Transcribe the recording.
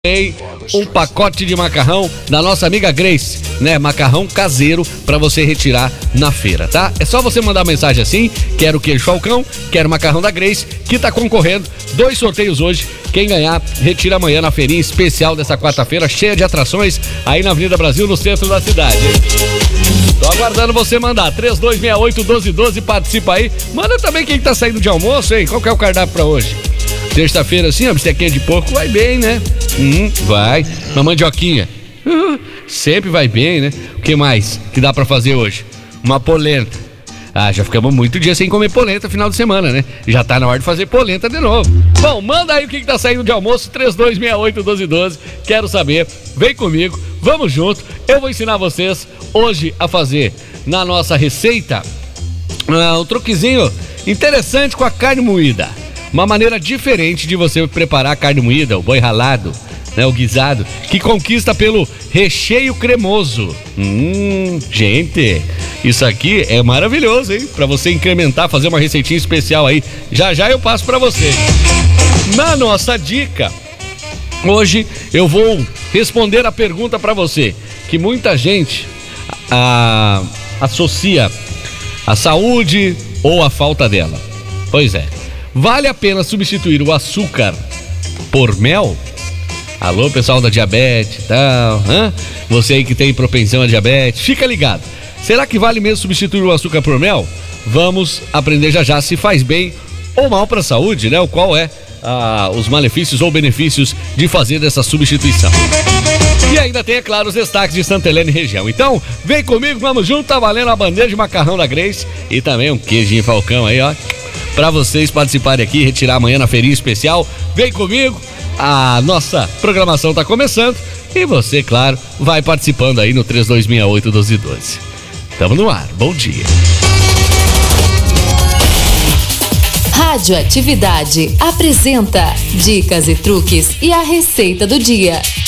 Tem um pacote de macarrão da nossa amiga Grace, né? Macarrão caseiro pra você retirar na feira, tá? É só você mandar mensagem assim: quero queijo Falcão, quero macarrão da Grace, que tá concorrendo. 2 sorteios hoje. Quem ganhar, retira amanhã na feirinha especial dessa quarta-feira, cheia de atrações, aí na Avenida Brasil, no centro da cidade. Tô aguardando você mandar. 3268-1212, participa aí. Manda também quem tá saindo de almoço, hein? Qual que é o cardápio pra hoje? Terça-feira, assim, a bistequinha de porco vai bem, né? Vai. Uma mandioquinha. Sempre vai bem, né? O que mais que dá pra fazer hoje? Uma polenta. Já ficamos muito dia sem comer polenta final de semana, né? Já tá na hora de fazer polenta de novo. Bom, manda aí o que tá saindo de almoço. 3268-1212. Quero saber. Vem comigo. Vamos junto. Eu vou ensinar vocês hoje a fazer na nossa receita um truquezinho interessante com a carne moída. Uma maneira diferente de você preparar a carne moída, o boi ralado, né, o guisado, que conquista pelo recheio cremoso. Gente, isso aqui é maravilhoso, hein? Pra você incrementar, fazer uma receitinha especial aí. Já já eu passo pra você. Na nossa dica, hoje eu vou responder a pergunta pra você, que muita gente associa a saúde ou a falta dela. Pois é. Vale a pena substituir o açúcar por mel? Alô, pessoal da diabetes e tal, Você aí que tem propensão a diabetes, fica ligado. Será que vale mesmo substituir o açúcar por mel? Vamos aprender já já se faz bem ou mal para a saúde, né? O qual é os malefícios ou benefícios de fazer dessa substituição. E ainda tem, é claro, os destaques de Santa Helena e região. Então, vem comigo, vamos junto, tá valendo a bandeja de macarrão da Grace e também um queijinho Falcão aí, ó. Pra vocês participarem aqui e retirar amanhã na feirinha especial. Vem comigo, a nossa programação tá começando e você, claro, vai participando aí no 3268-1212. Tamo no ar, bom dia. Rádio Atividade apresenta dicas e truques e a receita do dia.